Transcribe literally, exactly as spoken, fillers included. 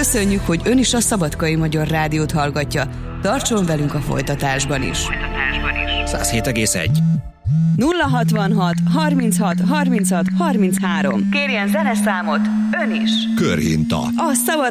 Köszönjük, hogy ön is a Szabadkai Magyar Rádiót hallgatja. Tartson velünk a folytatásban is. száz hét egész egy. nulla hatvanhat harminchat harminchat harminchárom. Kérjen zeneszámot ön is. Körhinta. A Szabad